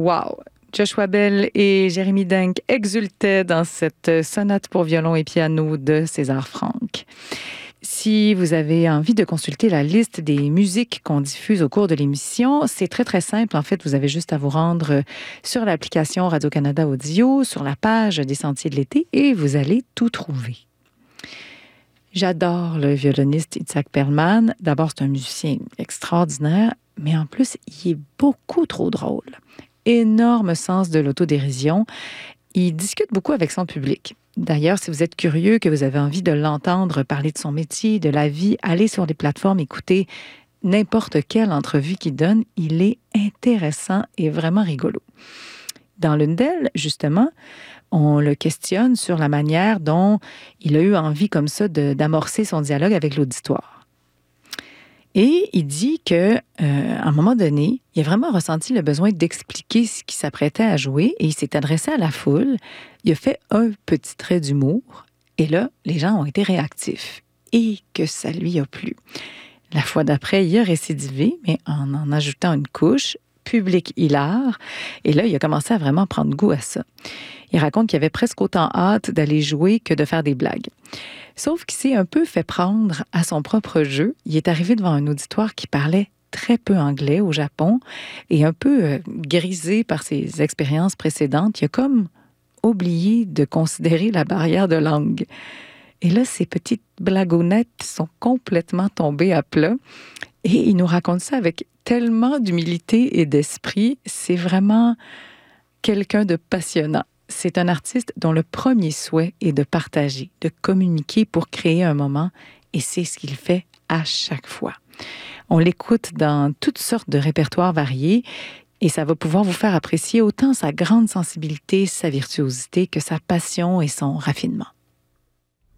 Wow! Joshua Bell et Jérémy Denk exultaient dans cette sonate pour violon et piano de César Franck. Si vous avez envie de consulter la liste des musiques qu'on diffuse au cours de l'émission, c'est très, très simple. En fait, vous avez juste à vous rendre sur l'application Radio-Canada Audio, sur la page des Sentiers de l'été, et vous allez tout trouver. J'adore le violoniste Itzhak Perlman. D'abord, c'est un musicien extraordinaire, mais en plus, il est beaucoup trop drôle. Énorme sens de l'autodérision. Il discute beaucoup avec son public. D'ailleurs, si vous êtes curieux, que vous avez envie de l'entendre parler de son métier, de la vie, allez sur les plateformes, écoutez n'importe quelle entrevue qu'il donne. Il est intéressant et vraiment rigolo. Dans l'une d'elles, justement, on le questionne sur la manière dont il a eu envie comme ça d'amorcer son dialogue avec l'auditoire. Et il dit qu'à un moment donné, il a vraiment ressenti le besoin d'expliquer ce qu'il s'apprêtait à jouer et il s'est adressé à la foule. Il a fait un petit trait d'humour et là, les gens ont été réactifs et que ça lui a plu. La fois d'après, il a récidivé, mais en ajoutant une couche, public hilar. Et là, il a commencé à vraiment prendre goût à ça. Il raconte qu'il avait presque autant hâte d'aller jouer que de faire des blagues. Sauf qu'il s'est un peu fait prendre à son propre jeu. Il est arrivé devant un auditoire qui parlait très peu anglais au Japon et un peu grisé par ses expériences précédentes. Il a comme oublié de considérer la barrière de langue. Et là, ces petites blagounettes sont complètement tombées à plat. Et il nous raconte ça avec tellement d'humilité et d'esprit. C'est vraiment quelqu'un de passionnant. C'est un artiste dont le premier souhait est de partager, de communiquer pour créer un moment, et c'est ce qu'il fait à chaque fois. On l'écoute dans toutes sortes de répertoires variés, et ça va pouvoir vous faire apprécier autant sa grande sensibilité, sa virtuosité, que sa passion et son raffinement.